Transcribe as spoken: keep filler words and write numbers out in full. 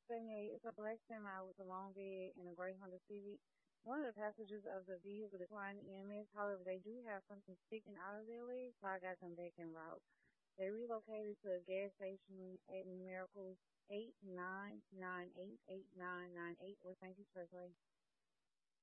seventy-eight is a black semi with a long bed and a gray Honda Civic. One of the passengers of the vehicle declined E M S. However, they do have something sticking out of their legs, so I got them back en route. They relocated to a gas station at Numerical eight nine nine eight eight nine nine eight West nineteenth Expressway.